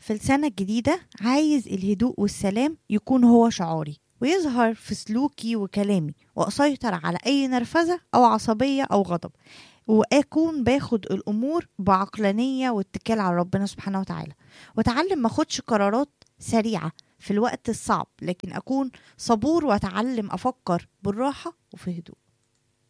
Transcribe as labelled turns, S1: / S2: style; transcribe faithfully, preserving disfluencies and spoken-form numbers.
S1: في السنة الجديدة عايز الهدوء والسلام يكون هو شعاري، ويظهر في سلوكي وكلامي، وأسيطر على أي نرفزة أو عصبية أو غضب، وأكون باخد الأمور بعقلانية واتكال على ربنا سبحانه وتعالى، وأتعلم ما أخدش قرارات سريعة في الوقت الصعب، لكن أكون صبور وأتعلم أفكر بالراحة وفي هدوء.